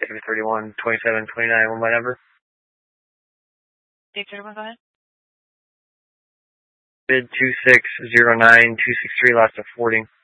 31, 27, 29, what my number? Date go ahead. Bid 2609, 263, lots of 40.